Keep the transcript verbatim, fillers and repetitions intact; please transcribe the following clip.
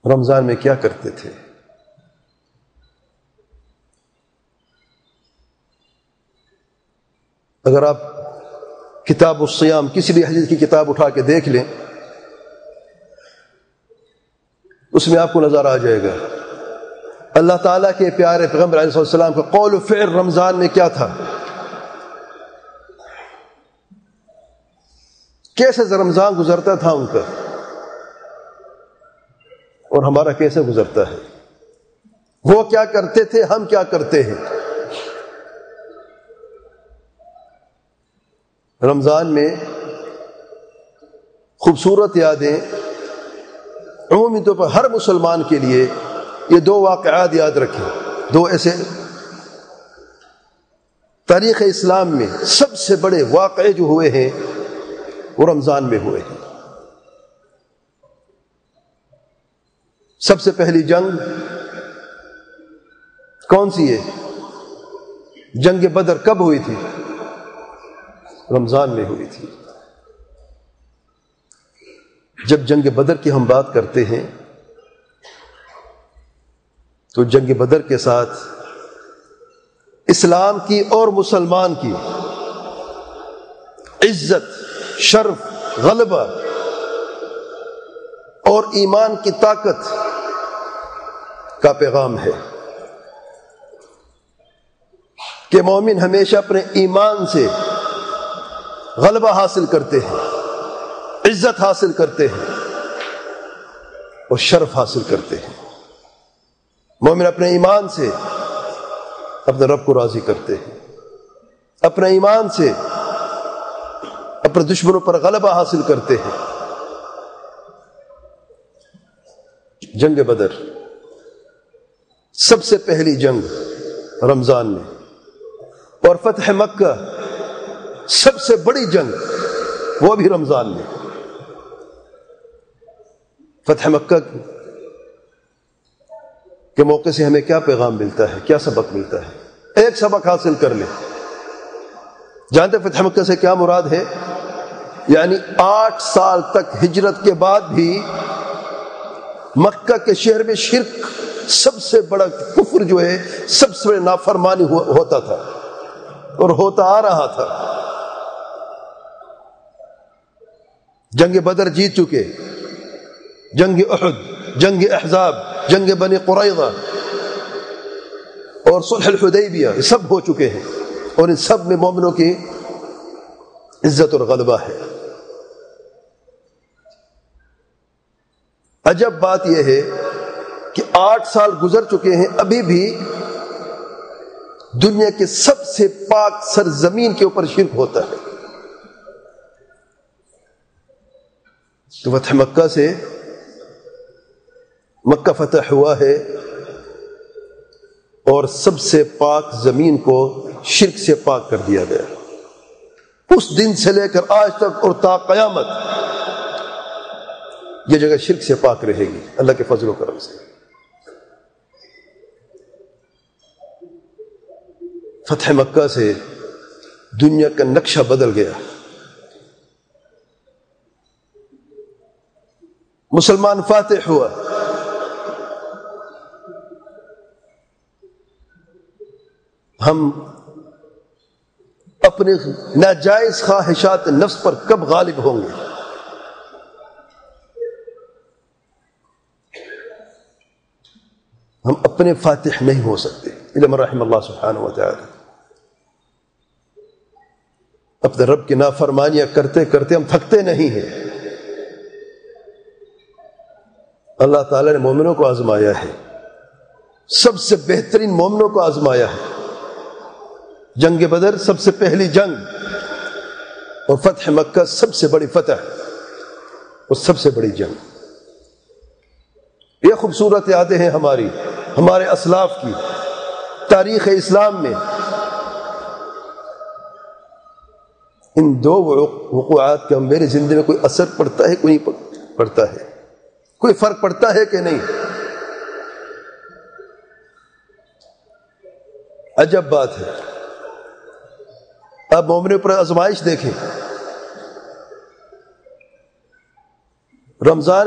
رمضان میں کیا کرتے تھے؟ اگر آپ کتاب الصیام کسی بھی حدیث کی کتاب اٹھا کے دیکھ لیں، اس میں آپ کو نظر آ جائے گا اللہ تعالیٰ کے پیارے پیغمبر علیہ السلام کا قول و فعل رمضان میں کیا تھا، کیسے رمضان گزرتا تھا ان کا، اور ہمارا کیسے گزرتا ہے، وہ کیا کرتے تھے، ہم کیا کرتے ہیں۔ رمضان میں خوبصورت یادیں، عمومی طور پر ہر مسلمان کے لیے یہ دو واقعات یاد رکھیں، دو ایسے تاریخ اسلام میں سب سے بڑے واقعے جو ہوئے ہیں وہ رمضان میں ہوئے ہیں۔ سب سے پہلی جنگ کون سی ہے؟ جنگ بدر کب ہوئی تھی؟ رمضان میں ہوئی تھی۔ جب جنگ بدر کی ہم بات کرتے ہیں تو جنگ بدر کے ساتھ اسلام کی اور مسلمان کی عزت، شرف، غلبہ اور ایمان کی طاقت کا پیغام ہے کہ مومن ہمیشہ اپنے ایمان سے غلبہ حاصل کرتے ہیں، عزت حاصل کرتے ہیں اور شرف حاصل کرتے ہیں۔ مومن اپنے ایمان سے اپنے رب کو راضی کرتے ہیں، اپنے ایمان سے اپنے دشمنوں پر غلبہ حاصل کرتے ہیں۔ جنگ بدر سب سے پہلی جنگ رمضان میں، اور فتح مکہ سب سے بڑی جنگ وہ بھی رمضان میں۔ فتح مکہ کے موقع سے ہمیں کیا پیغام ملتا ہے، کیا سبق ملتا ہے؟ ایک سبق حاصل کر لیں۔ جانتے فتح مکہ سے کیا مراد ہے؟ یعنی آٹھ سال تک ہجرت کے بعد بھی مکہ کے شہر میں شرک، سب سے بڑا کفر جو ہے، سب سے بڑا نافرمانی ہوتا تھا اور ہوتا آ رہا تھا۔ جنگ بدر جیت چکے، جنگ احد، جنگ احزاب، جنگ بنی قریظہ اور صلح الحدیبیہ یہ سب ہو چکے ہیں، اور ان سب میں مومنوں کی عزت اور غلبہ ہے۔ عجب بات یہ ہے کہ آٹھ سال گزر چکے ہیں، ابھی بھی دنیا کے سب سے پاک سرزمین کے اوپر شرک ہوتا ہے۔ تو فتح مکہ سے، مکہ فتح ہوا ہے اور سب سے پاک زمین کو شرک سے پاک کر دیا گیا۔ اس دن سے لے کر آج تک اور تا قیامت یہ جگہ شرک سے پاک رہے گی اللہ کے فضل و کرم سے۔ فتح مکہ سے دنیا کا نقشہ بدل گیا، مسلمان فاتح ہوا، ہم اپنے ناجائز خواہشات نفس پر کب غالب ہوں گے؟ ہم اپنے فاتح نہیں ہو سکتے الا من رحم اللہ سبحانہ و تعالی۔ اپنے رب کی نافرمانیاں کرتے کرتے ہم تھکتے نہیں ہیں۔ اللہ تعالی نے مومنوں کو آزمایا ہے، سب سے بہترین مومنوں کو آزمایا ہے۔ جنگ بدر سب سے پہلی جنگ، اور فتح مکہ سب سے بڑی فتح اور سب سے بڑی جنگ۔ یہ خوبصورت یادیں ہیں ہماری، ہمارے اسلاف کی تاریخ اسلام میں۔ ان دو وقوعات کا میری زندگی میں کوئی اثر پڑتا ہے، کوئی نہیں پڑتا ہے، کوئی فرق پڑتا ہے کہ نہیں؟ عجب بات ہے۔ اب مومنوں پر آزمائش دیکھیں، رمضان